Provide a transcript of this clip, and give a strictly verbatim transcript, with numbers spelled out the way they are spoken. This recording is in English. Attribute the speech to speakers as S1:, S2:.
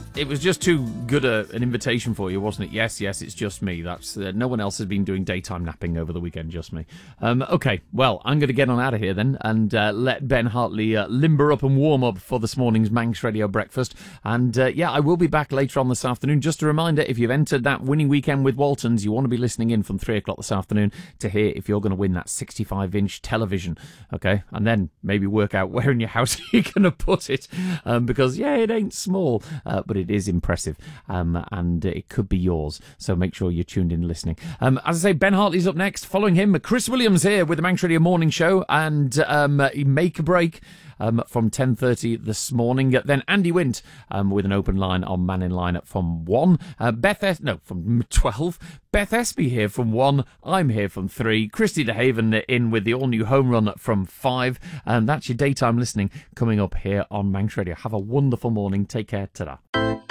S1: It was just too good a, an invitation for you, wasn't it? Yes, yes, it's just me. That's uh, no one else has been doing daytime napping over the weekend, just me. Um, okay, well, I'm going to get on out of here then and uh, let Ben Hartley uh, limber up and warm up for this morning's Manx Radio breakfast. And uh, yeah, I will be back later on this afternoon. Just a reminder, if you've entered that winning weekend with Waltons, you want to be listening in from three o'clock this afternoon to hear if you're going to win that sixty-five inch television. Okay, and then maybe work out where in your house you're going to put it, um, because yeah, it ain't small, uh, but it is impressive, um, and it could be yours. So make sure you're tuned in listening. Um, as I say, Ben Hartley's up next. Following him, Chris Williams here with the Manx Radio Morning Show and um, Make a Break um, from ten thirty this morning. Then Andy Wint um, with an open line on Man in Line from one. Uh, Beth es- no from twelve. Beth Espy here from one. I'm here from three. Christy DeHaven in with the all-new home run from five. And that's your daytime listening coming up here on Manx Radio. Have a wonderful morning. Take care. Ta-da.